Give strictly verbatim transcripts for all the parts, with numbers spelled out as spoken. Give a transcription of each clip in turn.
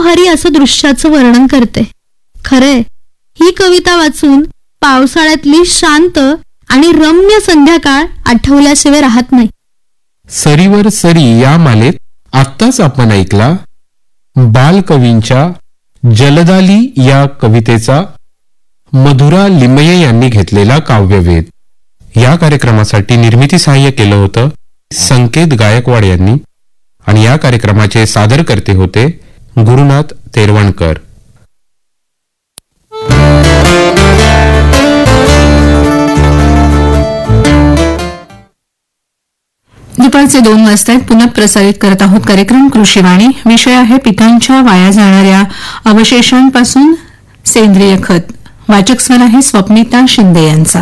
मनोहारी असं दृश्याचं वर्णन करते. खरे ही कविता वाचून पावसाळ्यातली शांत आणि रम्य संध्याकाळ आठवल्याशिवाय राहत नाही. सरीवर सरी या मालेत आत्ताच आपण ऐकला बालकवींच्या जलदाली या कवितेचा मधुरा लिमये यांनी घेतलेला काव्यवेध. या कार्यक्रमासाठी निर्मिती सहाय्य केलं होतं संकेत गायकवाड यांनी आणि या कार्यक्रमाचे सादरकर्ते होते गुरुनाथ तेरवणकर. दुपारचे दोन वाजता पुन्हा प्रसारित करत आहोत कार्यक्रम कृषीवाणी. विषय आहे पिकांच्या वाया जाणाऱ्या अवशेषांपासून सेंद्रिय खत. वाचक स्वर आहे स्वप्निता शिंदे यांचा.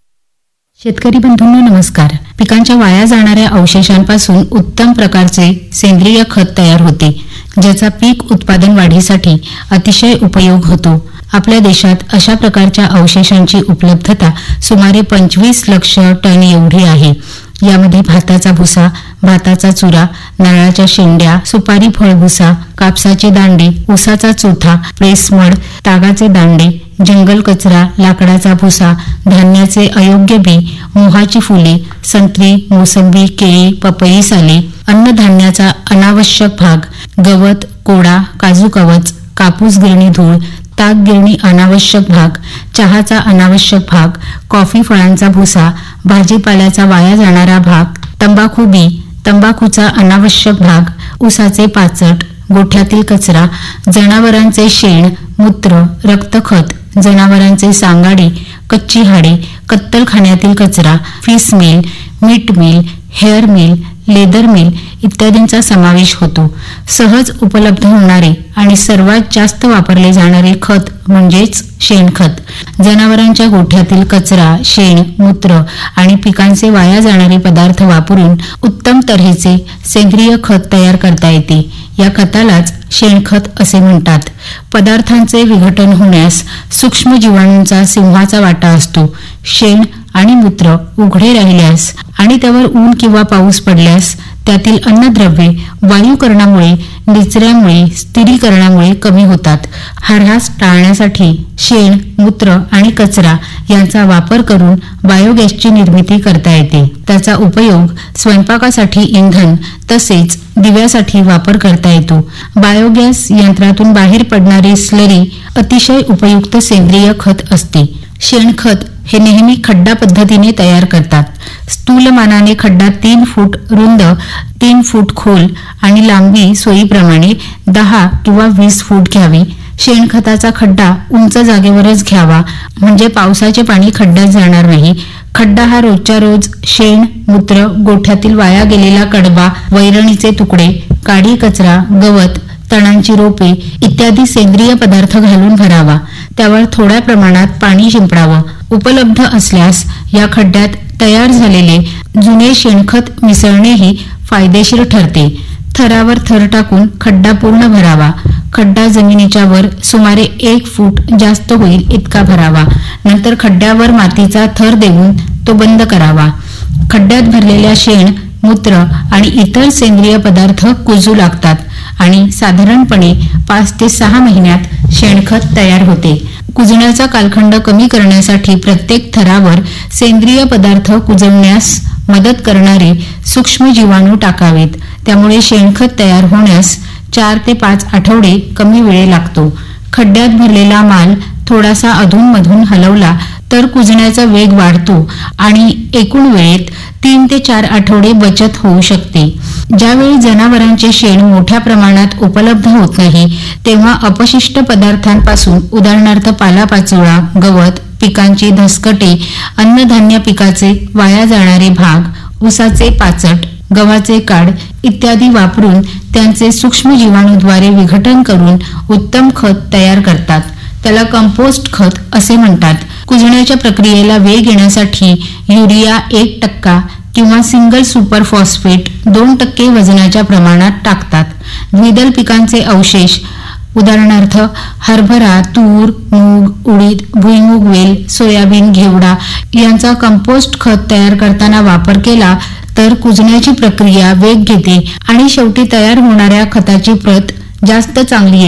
शेतकरी बंधूंनो नमस्कार. पिकांच्या वाया जाणाऱ्या अवशेषांपासून उत्तम प्रकारचे सेंद्रिय खत तयार होते, ज्याचा पीक उत्पादन वाढीसाठी अतिशय उपयोग होतो. आपल्या देशात अशा प्रकारच्या अवशेषांची उपलब्धता सुमारे पंचवीस लक्ष टन एवढी आहे. यामध्ये भाताचा भुसा, भाताचा चुरा, नारळाच्या शेंड्या, सुपारी फळभुसा, कापसाचे दांडे, ऊसाचा चोथा, प्रेसमड, तागाचे दांडे, जंगल कचरा, लाकडाचा भुसा, धान्याचे अयोग्य बी, मोहाची फुले, संत्री, मोसंबी, केळी, पपई साले, अन्नधान्याचा अनावश्यक भाग, गवत, कोडा, काजू कवच, कापूस गिरणी धूळ, ताक गिरणी अनावश्यक भाग, चहाचा अनावश्यक भाग, कॉफी फळांचा भुसा, भाजीपाल्याचा वाया जाणारा भाग, तंबाखू बी, तंबाखूचा अनावश्यक भाग, ऊसाचे पाचट, गोठ्यातील कचरा, जनावरांचे शेण, मूत्र, रक्तखत, जनावरांचे सांगाडे, कच्ची हाडे, कत्तलखान्यातील कचरा, fish mill, meet mill, hair mill, leather mill इत्यादींचा समावेश होतो. सहज उपलब्ध होणारे आणि सर्वात जास्त वापरले जाणारे खत म्हणजेच शेणखत. जनावरांच्या गोठ्यातील कचरा, शेण, मूत्र आणि पिकांचे वाया जाणारे पदार्थ वापरून उत्तम तऱ्हेचे सेंद्रिय खत तयार करता येते. या खतालाच शेणखत असे म्हणतात. पदार्थांचे विघटन होण्यास सूक्ष्म जीवाणूंचा सिंहाचा वाटा असतो. शेण आणि मूत्र उघडे राहिल्यास आणि त्यावर ऊन किंवा पाऊस पडल्यास त्यातील अन्नद्रव्ये वायुकरणामुळे, निचऱ्यामुळे, स्थिरीकरणामुळे कमी होतात. हा ऱ्हास टाळण्यासाठी शेण, मूत्र आणि कचरा यांचा वापर करून बायोगॅसची निर्मिती करता येते. त्याचा उपयोग स्वयंपाकासाठी इंधन तसेच दिव्यासाठी वापर करता येतो. बायोगॅस यंत्रातून बाहेर पडणारी स्लरी अतिशय उपयुक्त सेंद्रिय खत असते. शेणखत हे नेहमी खड्डा पद्धतीने तयार करतात. स्थूलमानाने खड्डा तीन फूट रुंद, तीन फूट खोल आणि लांबी सोयीप्रमाणे दहा किंवा वीस फूट घ्यावी. शेणखताचा खड्डा उंच जागेवरच घ्यावा, म्हणजे पावसाचे पाणी खड्ड्यात जाणार नाही. खड्डा हा रोजच्या रोज शेण, मूत्र, गोठ्यातील वाया गेलेला कडबा, वैरणीचे तुकडे, काडी कचरा, गवत, तणांची रोपे इत्यादी सेंद्रिय पदार्थ घालून भरावा. त्यावर थोड्या प्रमाणात पाणी शिंपडावं. उपलब्ध असल्यास या खड्ड्यात तयार झालेले जुने शेणखत मिसळणेही फायदेशीर ठरते. थरावर थर टाकून खड्डा पूर्ण भरावा. खड्डा जमिनीच्या वर सुमारे एक फूट जास्त होईल इतका भरावा. नंतर खड्ड्यावर मातीचा थर देऊन तो बंद करावा. खड्ड्यात भरलेल्या शेण, मूत्र आणि इतर सेंद्रिय पदार्थ कुजू लागतात आणि साधारणपणे पाच ते सहा महिन्यात शेणखत तयार होते. कुजण्याचा कालखंड कमी करण्यासाठी प्रत्येक थरावर सेंद्रिय पदार्थ कुजवण्यास मदत करणारे सूक्ष्म जीवाणू टाकावेत. त्यामुळे शेणखत तयार होण्यास चार ते पाच आठवडे कमी वेळ लागतो. खड्ड्यात भरलेला माल थोडासा अधूनमधून हलवला तर कुजण्याचा वेग वाढतो आणि एकूण वेळेत तीन ते चार आठवडे बचत होऊ शकते. ज्यावेळी जनावरांचे शेण मोठ्या प्रमाणात उपलब्ध होत नाही तेव्हा अपशिष्ट पदार्थांपासून उदाहरणार्थ पालापाचोळा, गवत, पिकांची धसकटे, अन्नधान्य पिकाचे वाया जाणारे भाग, ऊसाचे पाचट, गव्हाचे काड इत्यादी वापरून त्यांचे सूक्ष्म जीवाणूद्वारे विघटन करून उत्तम खत तयार करतात. त्याला कंपोस्ट खत असे म्हणतात. कुजण्याच्या प्रक्रियेला वेग येण्यासाठी युरिया एक टक्का किंवा सिंगल सुपर फॉस्फेट दोन टक्के वजनाच्या प्रमाणात टाकतात. द्विदल पिकांचे अवशेष उदाहरणार्थ हरभरा, तूर, मूग, उडीद, भुईमूग वेल, सोयाबीन, घेवडा यांचा कंपोस्ट खत तयार करताना वापर केला तर कुजण्याची प्रक्रिया वेग घेते आणि शेवटी तयार होणाऱ्या खताची प्रत जास्त चांगली येते.